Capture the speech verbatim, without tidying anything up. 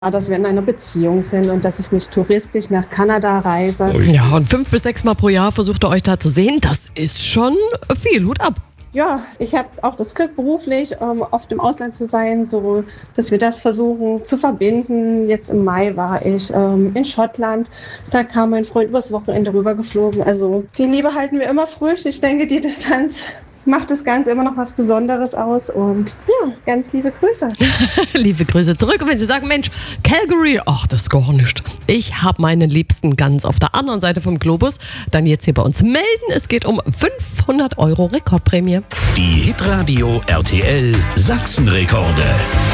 dass wir in einer Beziehung sind und dass ich nicht touristisch nach Kanada reise. Ja, und fünf bis sechs Mal pro Jahr versucht ihr euch da zu sehen. Das ist schon viel. Hut ab. Ja, ich habe auch das Glück, beruflich ähm, oft im Ausland zu sein, so dass wir das versuchen zu verbinden. Jetzt im Mai war ich ähm, in Schottland. Da kam mein Freund übers Wochenende rübergeflogen. Also die Liebe halten wir immer frisch. Ich denke, die Distanz macht das Ganze immer noch was Besonderes aus. Und ja, ganz liebe Grüße. Liebe Grüße zurück. Und wenn Sie sagen, Mensch, Calgary, ach, das ist gar nicht. Ich habe meinen Liebsten ganz auf der anderen Seite vom Globus. Dann jetzt hier bei uns melden. Es geht um fünfhundert Euro Rekordprämie. Die Hitradio R T L Sachsenrekorde.